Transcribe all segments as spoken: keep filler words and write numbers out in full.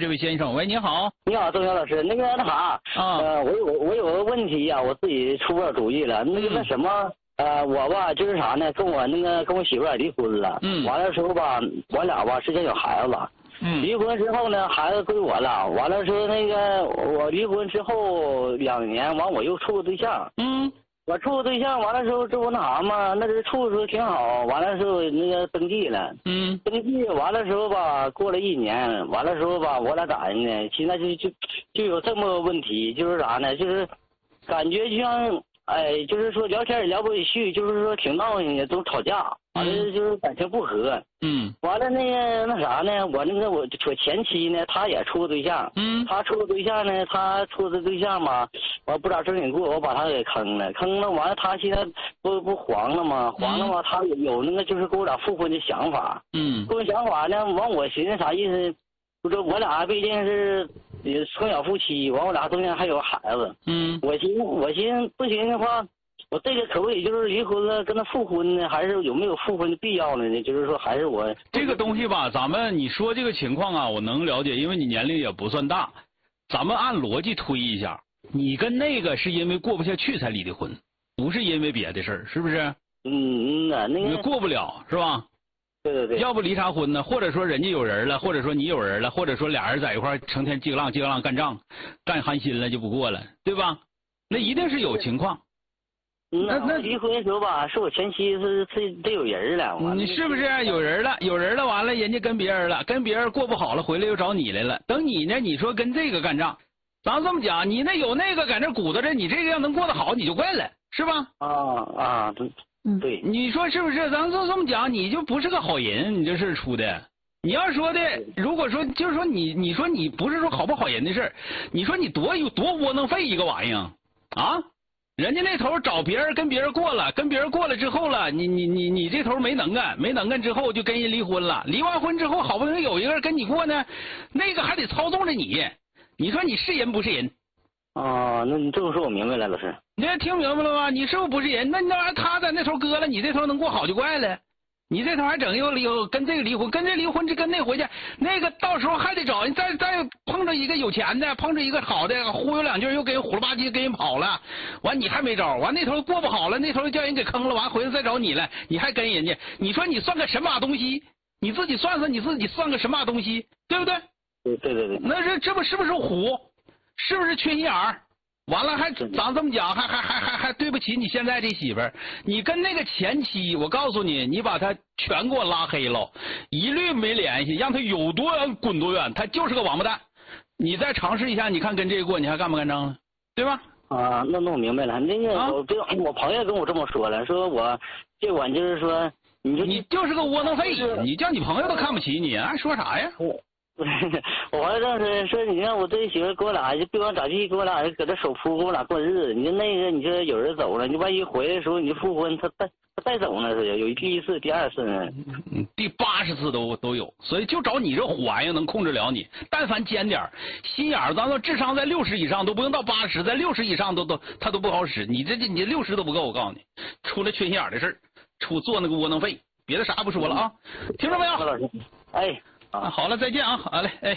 这位先生，喂，你好。 你好，钟晓老师，那个那啥， 啊， 呃，我有我有个问题呀、啊，我自己出不了主意了。那个那什么，呃，我吧就是啥呢，跟我那个跟我媳妇儿离婚了。 嗯。 完了之后吧，我俩吧之前有孩子。 嗯。 离婚之后呢，孩子归我了。完了说那个我离婚之后两年，完我又处个对象。 嗯。 我处个对象，完了之后这不那啥嘛，那是处的时候挺好，完了之后那个登记了。 嗯。 登记完了之后吧，过了一年，完了之后吧，我俩咋的呢？现在就就就有这么个问题，就是啥呢？就是感觉就像哎，就是说聊天也聊不下去，就是说挺闹心的，都吵架，完了就是感情不和。 嗯。 完了那个那啥呢？我那个我我前妻呢，她也处个对象。 嗯。 她处个对象呢，她处的对象嘛，我不咋正经过，我把她给坑了，坑了完了，她现在不不黄了吗？黄了吗？她有有那个就是跟我俩复婚的想法。 嗯。 复婚想法呢，完我寻思啥意思？不是我俩毕竟是从小夫妻，完我俩中间还有孩子。 嗯。 我寻思我寻思不行的话。我这个可不可以就是离婚了跟他复婚呢？还是有没有复婚的必要呢？就是说还是我这个东西吧，咱们你说这个情况啊，我能了解，因为你年龄也不算大。咱们按逻辑推一下，你跟那个是因为过不下去才离的婚，不是因为别的事儿，是不是？ 嗯嗯呐，那个你过不了是吧？ 对对对。 要不离啥婚呢？或者说人家有人了，或者说你有人了，或者说俩人在一块儿成天叽个浪叽个浪干仗，干寒心了就不过了，对吧？那一定是有情况。 那那离婚的时候吧，是我前妻是是得有人了， 你是不是有人了？有人了，完了人家跟别人了，跟别人过不好了，回来又找你来了。等你呢，你说跟这个干仗，咱这么讲，你那有那个在那鼓捣着，你这个要能过得好，你就怪了，是吧？ 啊啊，对，嗯对。 你说是不是？咱就这么讲，你就不是个好人，你这事出的。你要说的，如果说就是说你，你说你不是说好不好人的事，你说你多有多窝囊废一个玩意儿啊？人家那头找别人跟别人过了，跟别人过了之后了，你你你你这头没能干，没能干之后就跟人离婚了。离完婚之后，好不容易有一个人跟你过呢，那个还得操纵着你。你说你是人不是人？ 啊，那你这么说我明白了，老师。 你这听明白了吗？你是不是不是人？那那玩意儿他在那头割了，你这头能过好就怪了。你这头还整又离跟这个离婚，跟这离婚这跟那回去，那个到时候还得找人再再碰着一个有钱的，碰着一个好的，忽悠两句又给人虎了吧唧给人跑了，完你还没招，完那头过不好了，那头叫人给坑了，完回来再找你了，你还跟人家，你说你算个神马东西？你自己算算你自己算个神马东西，对不对？ 对对对对。 那这这不是不是虎？是不是缺心眼儿？完了还咱这么讲，还还还还还对不起你现在这媳妇儿，你跟那个前妻，我告诉你，你把他全给我拉黑了，一律没联系，让他有多远滚多远，他就是个王八蛋。你再尝试一下，你看跟这个过，你还干不干仗了？对吧？ 啊，那那我明白了。那个、啊、我跟我朋友跟我这么说了，说我这管就是说，你就你就是个窝囊废，你叫你朋友都看不起你，还说啥呀？ 我还当时说，你看我这媳妇跟我俩就对方咋地，跟我俩搁这手扑，跟我俩过日子。你说那个，你说有人走了，你万一回来的时候你就复婚，他带他带走呢是有第一次、第二次呢， 嗯，第八十次都都有。所以就找你这虎玩意能控制了你。但凡尖点心眼儿，咱说智商在六十以上都不用到八十，在六十以上都都他都不好使。你这你六十都不够，我告诉你，出了缺心眼的事儿，出做那个窝囊废，别的啥不说了啊，听着没有？ 老师，哎。 啊，好了，再见啊，好嘞，哎。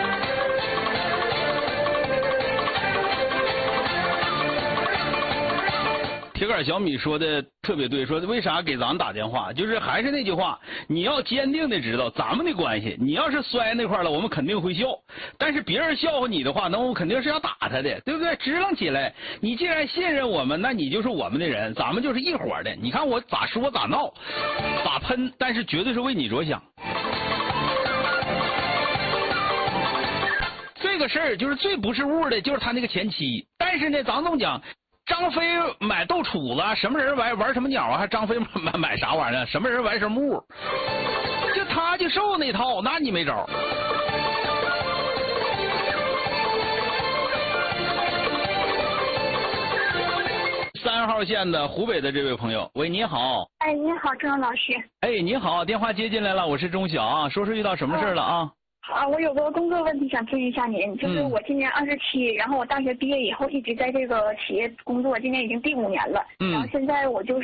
铁杆小米说的特别对，说为啥给咱打电话？就是还是那句话，你要坚定的知道咱们的关系。你要是摔那块了，我们肯定会笑；但是别人笑话你的话，那我们肯定是要打他的，对不对？支棱起来，你既然信任我们，那你就是我们的人，咱们就是一伙的。你看我咋说咋闹，咋喷，但是绝对是为你着想。这个事儿就是最不是物的，就是他那个前妻。但是呢，咱这么讲，张飞买豆杵子，什么人玩玩什么鸟啊？还张飞买买啥玩意儿？什么人玩什么物？就他就受那套，那你没招。三号线的湖北的这位朋友，喂，你好。 哎，你好，郑老师。 哎，你好，电话接进来了，我是钟晓啊，说说遇到什么事了啊？ 啊，我有个工作问题想咨询一下您，就是我今年二十七，然后我大学毕业以后一直在这个企业工作，今年已经第五年了。嗯。然后现在我就是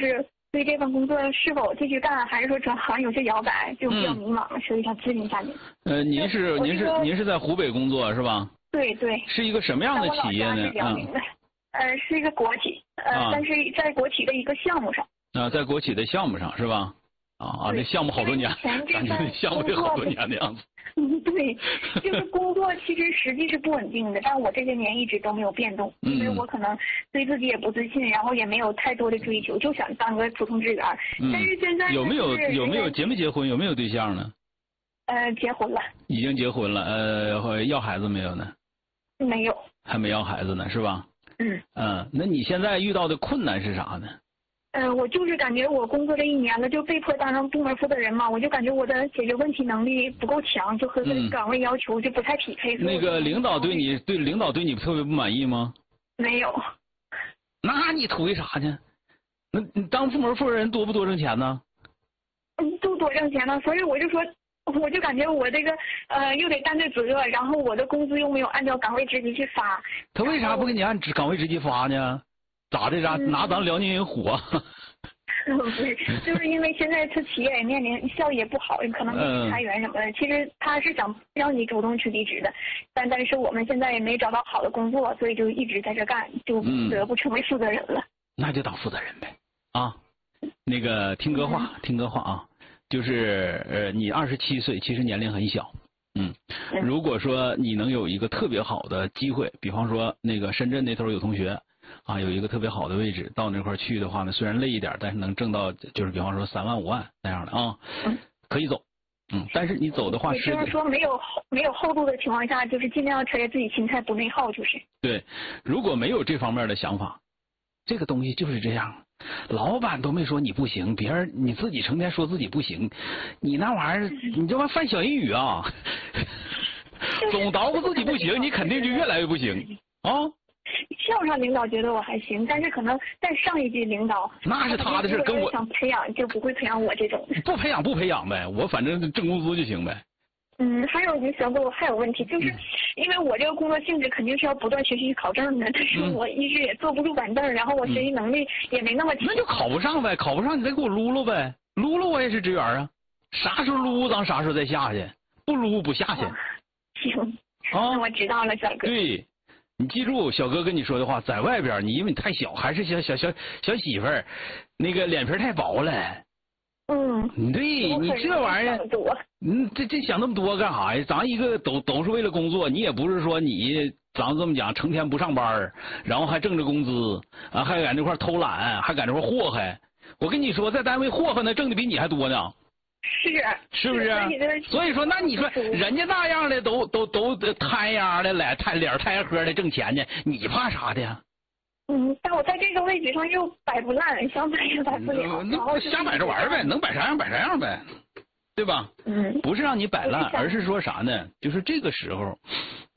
对这份工作是否继续干，还是说转行有些摇摆，就比较迷茫，所以想咨询一下您。 呃，您是您是您是在湖北工作是吧？ 对对。 是一个什么样的企业呢？ 嗯。呃，是一个国企，呃，啊、但是在国企的一个项目上。 啊，在国企的项目上是吧？啊啊，这项目好多年，感觉这项目得好多年的样子。 嗯，对，就是工作其实实际是不稳定的，但我这些年一直都没有变动， 嗯、 因为我可能对自己也不自信，然后也没有太多的追求，就想当个普通职员。 嗯、 但是现在、就是、 有没有有没有结没结婚？有没有对象呢？ 呃，结婚了。已经结婚了，呃，要孩子没有呢？ 没有。 还没要孩子呢，是吧？ 嗯。 嗯，那你现在遇到的困难是啥呢？ 呃，我就是感觉我工作这一年了，就被迫当上部门负责人嘛，我就感觉我的解决问题能力不够强，就和这个岗位要求就不太匹配。 嗯、那个领导对你对领导对你特别不满意吗？ 没有。 那你图啥呢？那你当部门负责人多不多挣钱呢？ 嗯，都多挣钱呢，所以我就说，我就感觉我这个呃又得担对责任，然后我的工资又没有按照岗位职级去发。 他为啥不给你按岗位职级发呢？咋的？咋拿咱辽宁人火？ 嗯，不是，就是因为现在他企业也面临效益也不好，可能面临裁员什么的。嗯、其实他是想让你主动去离职的，但但是我们现在也没找到好的工作，所以就一直在这干，就不得不成为负责人了。 嗯、那就当负责人呗，啊，那个听歌话，嗯、听歌话啊，就是呃，你二十七岁，其实年龄很小。嗯，如果说你能有一个特别好的机会，比方说那个深圳那头有同学。啊，有一个特别好的位置，到那块去的话呢，虽然累一点，但是能挣到，就是比方说三万五万那样的啊，嗯、可以走。嗯，但是你走的话是， 也就是说没有没有厚度的情况下，就是尽量调节自己心态，不内耗，就是。 对，如果没有这方面的想法，这个东西就是这样，老板都没说你不行，别人你自己成天说自己不行，你那玩意儿，你这玩意犯小人语啊，总捣鼓自己不行，你肯定就越来越不行啊。 项上领导觉得我还行，但是可能在上一级领导那是他的事，跟我想培养就不会培养我这种。 不培养不培养呗，我反正挣工资就行呗。 嗯，还有你小哥，我还有问题，就是因为我这个工作性质肯定是要不断学习考证的，但是我一直也坐不住板凳，然后我学习能力也没那么强。 那就考不上呗，考不上你再给我撸撸呗，撸撸我也是职员啊，啥时候撸咱啥时候再下去，不撸不下去。 啊、行，啊，那我知道了，小哥。 对。你记住小哥跟你说的话，在外边你因为你太小，还是小小小小媳妇儿，那个脸皮太薄了。 嗯， 对你这玩意儿，嗯，这这想那么多干啥呀？咱一个都都是为了工作，你也不是说你咱这么讲，成天不上班，然后还挣着工资啊，还在那块偷懒，还在那块祸害。我跟你说，在单位祸害那挣的比你还多呢。 是是不是？所以说，那你说人家那样的都都都摊样的来摊脸摊喝的挣钱呢，你怕啥的呀？ 嗯，但我在这个位置上又摆不烂，想摆也摆不了。 那瞎摆着玩呗，能摆啥样摆啥样呗，对吧？ 嗯， 不是让你摆烂，而是说啥呢？就是这个时候。